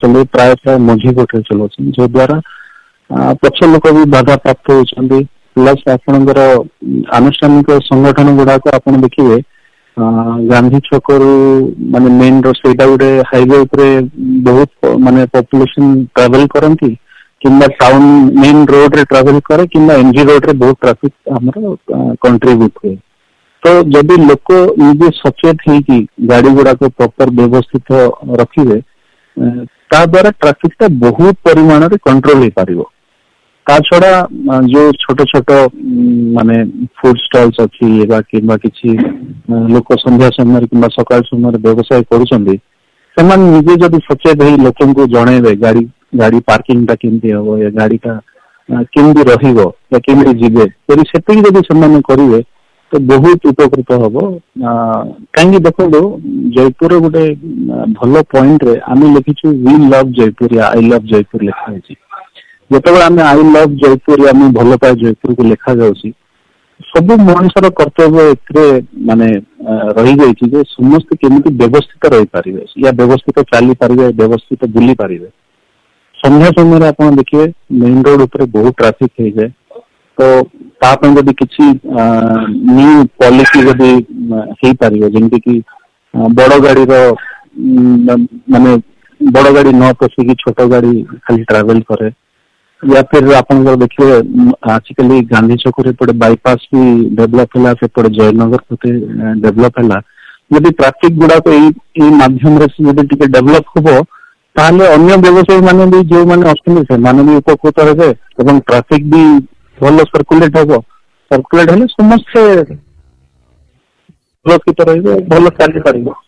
चले प्राय प्राय मझी पटे चलाउछन जो द्वारा पक्ष लोक भी बाधा प्राप्त होती प्लस आपणकर आनुष्ठानिक संगठन गुड़ाक आप देखिए गांधी छक माने मेन रोड से गोटे हाईवे उपरे बहुत माने पॉपुलेशन ट्रैवल करती किंबा टाउन मेन रोड रे ट्रैवल करे किंबा एमजी रोड रे बहुत ट्रैफिक हमर कंट्रीब्यूट हुए तो जदि लोक निजे सचेत है कि गाड़ी गुड़ाक प्रॉपर व्यवस्थित रखिए ता द्वारा ट्रैफिक टा बहुत परिमाण रे कंट्रोल हो पारिबो ता छड़ा जो छोट छोट माने फूड स्टॉल्स अच्छी किंबा किसी लोक संध्या समय कि सकाल समय व्यवसाय करुछंदी सेमान निजे जदि सचेत है लोकन को जणेबे गाड़ी गाड़ी पार्किंग टा केमती हबो या गाड़ी टा केमती रहिबो या केमती जिबे यदि सेतिक जदि सम्मान करिवे तो बहुत उपकृत हबो कांगी देखो जयपुर गोटे भलो पॉइंट रे आमे लिखिछु वी लव जयपुर या आई लव जयपुर लिखा है जिते आम आई लव जयपुर आम भल पाए जयपुर को लिखा जाऊँगी सब मनुष्यर कर्तव्य माने रही जाइए समस्त केमिति व्यवस्थित रही पारे या व्यवस्थित चली पारे व्यवस्थित बुली पारे संध्या समय आप देखिए मेन रोड उपर बहुत ट्राफिक हो जाए तो ताप जब किसी न्यू पॉलिसी जदि हो पार जमती कि बड़ गाड़ी माने बड़ गाड़ी न पशिकी छोट गाड़ी खाली ट्रैवल करे या फिर आप देखिए आजिकल गांधी छक बाईपास भी डेभलप है सेपटे जयनगर प्रति डेभलप है जब ट्राफिक गुड़ाक माध्यम डेभलप हम ताले अन्य व्यवसायी माने भी जो माने अच्छे से माने भी उपकृत हे ट्राफिक भी भल सर्कुलेट हम सर्कुलेट हेले समस्ते सुरक्षित रही भल चली पार।